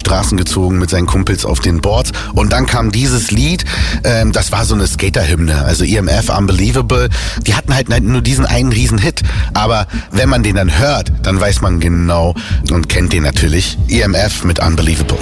Straßen gezogen mit seinen Kumpels auf den Boards. Und dann kam dieses Lied, das war so eine Skater-Hymne, also EMF, Unbelievable. Die hatten halt nur diesen einen riesen Hit. Aber wenn man den dann hört, dann weiß man genau und kennt den natürlich. EMF mit Unbelievable.